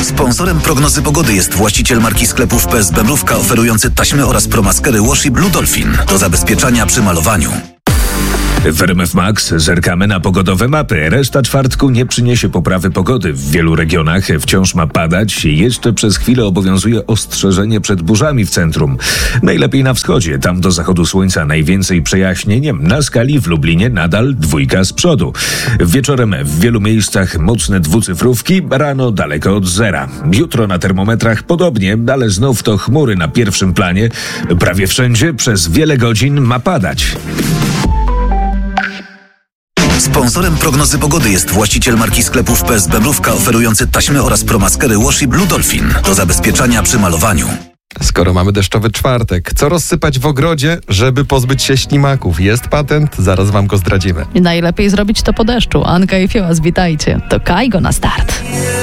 Sponsorem prognozy pogody jest właściciel marki sklepów PSB Mrówka oferujący taśmy oraz promaskery Washi Blue Dolphin do zabezpieczania przy malowaniu. W RMF Max zerkamy na pogodowe mapy. Reszta czwartku nie przyniesie poprawy pogody. W wielu regionach wciąż ma padać. Jeszcze przez chwilę obowiązuje ostrzeżenie przed burzami w centrum. Najlepiej na wschodzie. Tam do zachodu słońca najwięcej przejaśnień. Na skali w Lublinie nadal 2 z przodu. Wieczorem w wielu miejscach mocne dwucyfrówki. Rano daleko od zera. Jutro na termometrach podobnie, ale znów to chmury na pierwszym planie. Prawie wszędzie przez wiele godzin ma padać. Sponsorem prognozy pogody jest właściciel marki sklepów PSB Mrówka oferujący taśmy oraz promaskery Washi Blue Dolphin do zabezpieczania przy malowaniu. Skoro mamy deszczowy czwartek, co rozsypać w ogrodzie, żeby pozbyć się ślimaków? Jest patent, zaraz wam go zdradzimy. Najlepiej zrobić to po deszczu. Anka i Fiołas, witajcie. To Kajgo na start.